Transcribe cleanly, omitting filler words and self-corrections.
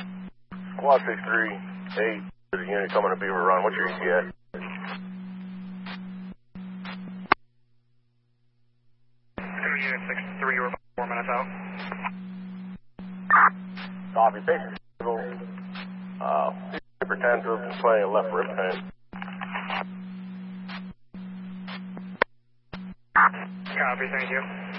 Squad 638, there's a unit coming to Beaver Run. What's your ETA? Unit 63, we're about 4 minutes out. Copy, patient. Hypertensive, playing left rib pain. Copy, thank you.